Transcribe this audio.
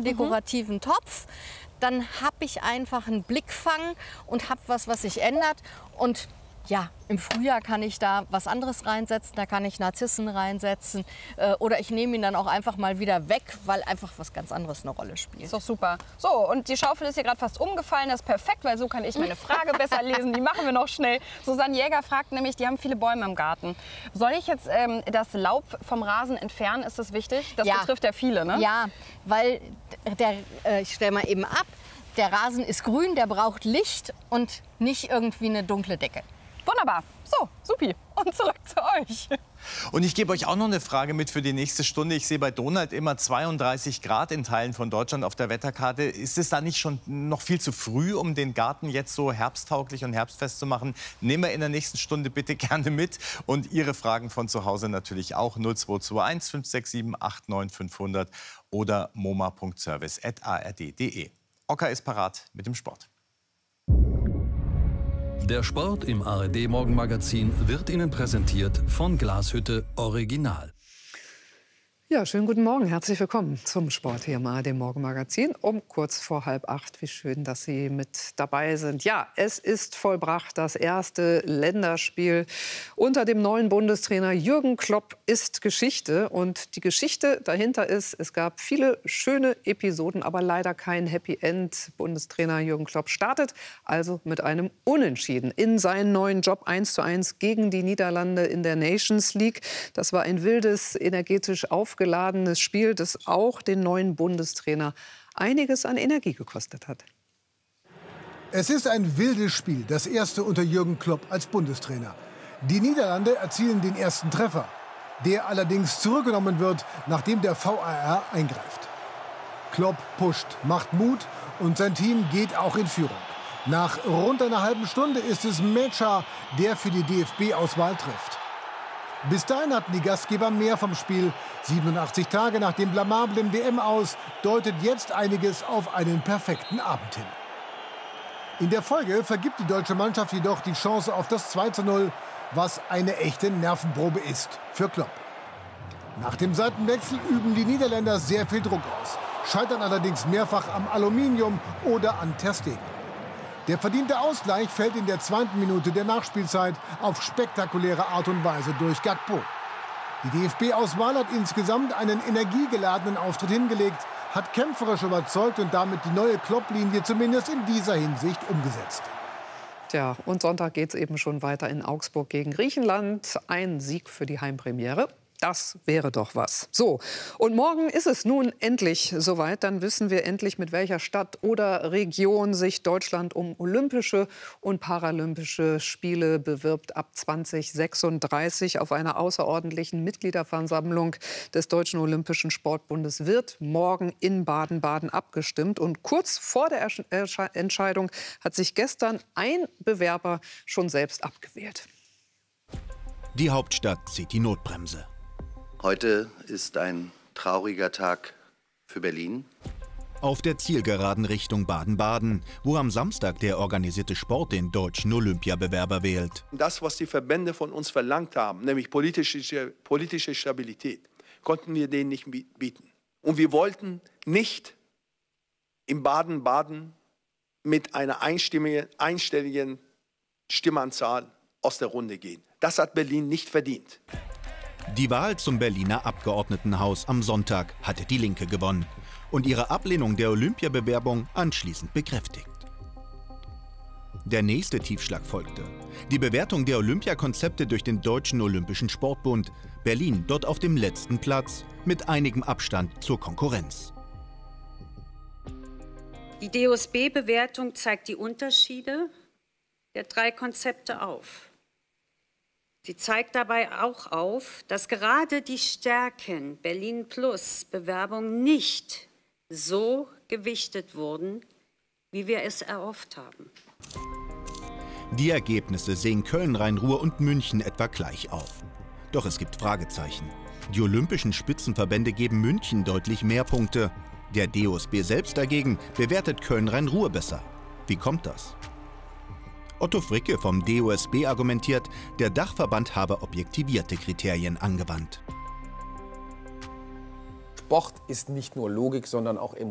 schönen dekorativen Topf. Dann habe ich einfach einen Blickfang und habe was sich ändert. Und ja, im Frühjahr kann ich da was anderes reinsetzen, da kann ich Narzissen reinsetzen oder ich nehme ihn dann auch einfach mal wieder weg, weil einfach was ganz anderes eine Rolle spielt. Ist doch super. So, und die Schaufel ist hier gerade fast umgefallen, das ist perfekt, weil so kann ich meine Frage besser lesen. Die machen wir noch schnell. Susanne Jäger fragt nämlich, die haben viele Bäume im Garten. Soll ich jetzt das Laub vom Rasen entfernen, ist das wichtig? Das betrifft ja viele, ne? Ja, weil ich stelle mal eben ab, der Rasen ist grün, der braucht Licht und nicht irgendwie eine dunkle Decke. Wunderbar. So, supi. Und zurück zu euch. Und ich gebe euch auch noch eine Frage mit für die nächste Stunde. Ich sehe bei Donald immer 32 Grad in Teilen von Deutschland auf der Wetterkarte. Ist es da nicht schon noch viel zu früh, um den Garten jetzt so herbsttauglich und herbstfest zu machen? Nehmen wir in der nächsten Stunde bitte gerne mit. Und Ihre Fragen von zu Hause natürlich auch 0221 567 89 500 oder moma.service@ard.de. Ocker ist parat mit dem Sport. Der Sport im ARD-Morgenmagazin wird Ihnen präsentiert von Glashütte Original. Ja, schönen guten Morgen. Herzlich willkommen zum Sport hier im ARD-Morgenmagazin um kurz vor 7:30. Wie schön, dass Sie mit dabei sind. Ja, es ist vollbracht. Das erste Länderspiel unter dem neuen Bundestrainer Jürgen Klopp ist Geschichte. Und die Geschichte dahinter ist, es gab viele schöne Episoden, aber leider kein Happy End. Bundestrainer Jürgen Klopp startet also mit einem Unentschieden in seinen neuen Job 1:1 gegen die Niederlande in der Nations League. Das war ein wildes, energetisch aufgeladenes Spiel, das auch den neuen Bundestrainer einiges an Energie gekostet hat. Es ist ein wildes Spiel, das erste unter Jürgen Klopp als Bundestrainer. Die Niederlande erzielen den ersten Treffer, der allerdings zurückgenommen wird, nachdem der VAR eingreift. Klopp pusht, macht Mut und sein Team geht auch in Führung. Nach rund einer halben Stunde ist es Mecha, der für die DFB-Auswahl trifft. Bis dahin hatten die Gastgeber mehr vom Spiel. 87 Tage nach dem blamablen WM-Aus deutet jetzt einiges auf einen perfekten Abend hin. In der Folge vergibt die deutsche Mannschaft jedoch die Chance auf das 2:0, was eine echte Nervenprobe ist für Klopp. Nach dem Seitenwechsel üben die Niederländer sehr viel Druck aus, scheitern allerdings mehrfach am Aluminium oder an Ter Stegen. Der verdiente Ausgleich fällt in der 2. Minute der Nachspielzeit auf spektakuläre Art und Weise durch Gakpo. Die DFB-Auswahl hat insgesamt einen energiegeladenen Auftritt hingelegt, hat kämpferisch überzeugt und damit die neue Klopp-Linie zumindest in dieser Hinsicht umgesetzt. Tja, und Sonntag geht es eben schon weiter in Augsburg gegen Griechenland. Ein Sieg für die Heimpremiere. Das wäre doch was. So, und morgen ist es nun endlich soweit. Dann wissen wir endlich, mit welcher Stadt oder Region sich Deutschland um Olympische und Paralympische Spiele bewirbt. Ab 2036 auf einer außerordentlichen Mitgliederversammlung des Deutschen Olympischen Sportbundes wird morgen in Baden-Baden abgestimmt. Und kurz vor der Entscheidung hat sich gestern ein Bewerber schon selbst abgewählt. Die Hauptstadt zieht die Notbremse. Heute ist ein trauriger Tag für Berlin. Auf der Zielgeraden Richtung Baden-Baden, wo am Samstag der organisierte Sport den deutschen Olympiabewerber wählt. Das, was die Verbände von uns verlangt haben, nämlich politische Stabilität, konnten wir denen nicht bieten. Und wir wollten nicht in Baden-Baden mit einer einstelligen Stimmenzahl aus der Runde gehen. Das hat Berlin nicht verdient. Die Wahl zum Berliner Abgeordnetenhaus am Sonntag hatte die Linke gewonnen und ihre Ablehnung der Olympiabewerbung anschließend bekräftigt. Der nächste Tiefschlag folgte. Die Bewertung der Olympiakonzepte durch den Deutschen Olympischen Sportbund. Berlin dort auf dem letzten Platz mit einigem Abstand zur Konkurrenz. Die DOSB-Bewertung zeigt die Unterschiede der 3 Konzepte auf. Sie zeigt dabei auch auf, dass gerade die Stärken Berlin Plus Bewerbung nicht so gewichtet wurden, wie wir es erhofft haben. Die Ergebnisse sehen Köln, Rhein-Ruhr und München etwa gleich auf. Doch es gibt Fragezeichen. Die olympischen Spitzenverbände geben München deutlich mehr Punkte. Der DOSB selbst dagegen bewertet Köln, Rhein-Ruhr besser. Wie kommt das? Otto Fricke vom DOSB argumentiert, der Dachverband habe objektivierte Kriterien angewandt. Sport ist nicht nur Logik, sondern auch Emotion.